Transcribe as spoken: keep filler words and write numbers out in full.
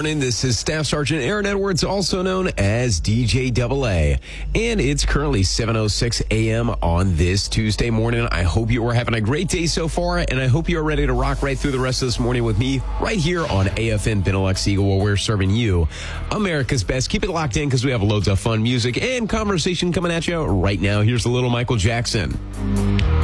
morning. This is Staff Sergeant Aaron Edwards, also known as D J Double A. And it's currently seven oh six a.m. on this Tuesday morning. I hope you are having a great day so far, and I hope you are ready to rock right through the rest of this morning with me right here on A F M Benelux Eagle, where we're serving you America's best. Keep it locked in because we have loads of fun music and conversation coming at you right now. Here's a little Michael Jackson.